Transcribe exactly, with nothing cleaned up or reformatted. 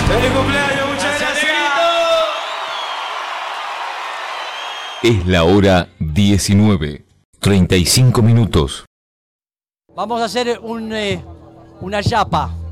¡Feliz cumpleaños! ¡Muchas gracias! Es la hora diecinueve, treinta y cinco minutos. Vamos a hacer un, eh, una yapa.